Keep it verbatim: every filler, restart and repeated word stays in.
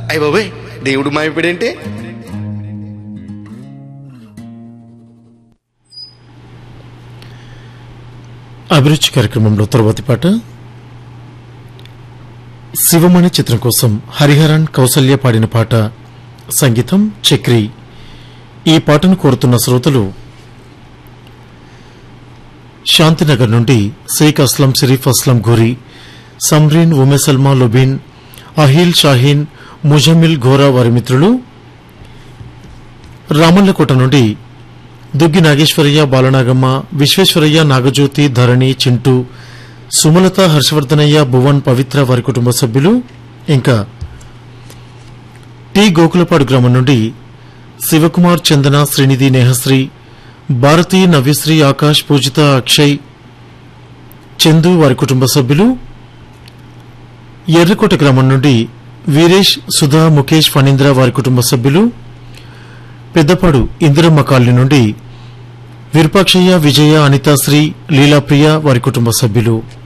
అయ్య బాబాయ్, దేవుడు మాయపడేంటే? అభిరుచి కార్యక్రమంలో తరువాతి పాట శివమణి చిత్రం కోసం హరిహరన్ కౌసల్య పాడిన పాట. సంగీతం చక్రి. ఈ పాటను కోరుతున్న శ్రోతలు శాంతినగర్ నుండి షేక్ అస్లం షరీఫ్ అస్లం ఘోరీ, సమ్రీన్ ఉమెసల్మా లుబిన్, అహిల్ షాహీన్, ముజమిల్ ఘోరా వారి మిత్రులు. రామల్లకోట నుండి దుగ్గి నాగేశ్వరయ్య, బాలనాగమ్మ, విశ్వేశ్వరయ్య, నాగజ్యోతి, ధరణి, చింటూ, సుమలత, హర్షవర్ధనయ్య, భువన్, పవిత్ర వారి కుటుంబ సభ్యులు. ఇంకా టి గోకులపాడు గ్రామం నుండి శివకుమార్, చందన, శ్రీనిధి, నేహశ్రీ, భారతి, నవ్యశ్రీ, ఆకాష్, పూజిత, అక్షయ్, చందు వారి కుటుంబ సభ్యులు. ఎర్రకోట గ్రామం నుండి వీరేష్, సుధా, ముఖేష్, ఫణీంద్ర వారి కుటుంబ సభ్యులు. పెద్దపాడు ఇందిరమ్మ కాలనీ నుండి విరూపాక్షయ్య, విజయ, అనితాశ్రీ, లీలాప్రియ వారి కుటుంబ సభ్యులు.